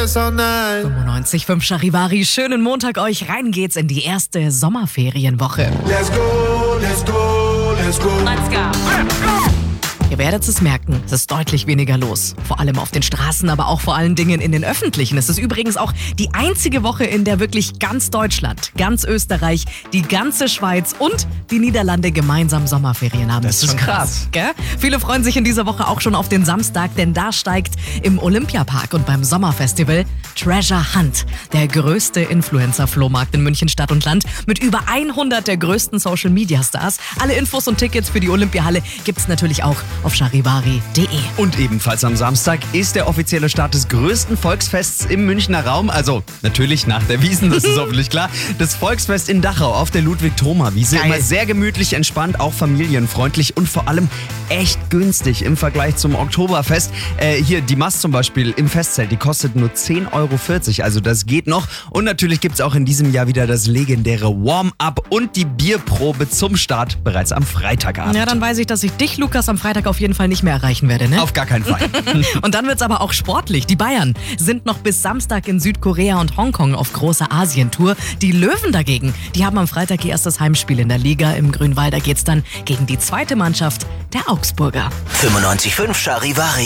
this all night. 95.5 Charivari, schönen Montag euch. Rein geht's in die erste Sommerferienwoche. Let's go, let's go, let's go. Let's go. Ihr werdet es merken, es ist deutlich weniger los. Vor allem auf den Straßen, aber auch vor allen Dingen in den öffentlichen. Es ist übrigens auch die einzige Woche, in der wirklich ganz Deutschland, ganz Österreich, die ganze Schweiz und die Niederlande gemeinsam Sommerferien haben. Das ist schon krass. Gell? Viele freuen sich in dieser Woche auch schon auf den Samstag, denn da steigt im Olympiapark und beim Sommerfestival Treasure Hunt, der größte Influencer-Flohmarkt in München Stadt und Land mit über 100 der größten Social-Media-Stars. Alle Infos und Tickets für die Olympiahalle gibt's natürlich auch auf charivari.de. Und ebenfalls am Samstag ist der offizielle Start des größten Volksfests im Münchner Raum. Also natürlich nach der Wiesn, das ist hoffentlich klar. Das Volksfest in Dachau auf der Ludwig-Thoma-Wiese. Geil. Immer sehr gemütlich, entspannt, auch familienfreundlich und vor allem echt günstig im Vergleich zum Oktoberfest. Hier die Mast zum Beispiel im Festzelt, die kostet nur 10,40 €. Also das geht noch. Und natürlich gibt es auch in diesem Jahr wieder das legendäre Warm-up und die Bierprobe zum Start bereits am Freitagabend. Ja, dann weiß ich, dass ich dich, Lukas, am Freitag auf jeden Fall nicht mehr erreichen werde, ne? Auf gar keinen Fall. Und dann wird's aber auch sportlich. Die Bayern sind noch bis Samstag in Südkorea und Hongkong auf großer Asientour. Die Löwen dagegen, die haben am Freitag ihr erstes Heimspiel in der Liga. Im Grünwalder geht's dann gegen die zweite Mannschaft der Augsburger. 95.5 Charivari.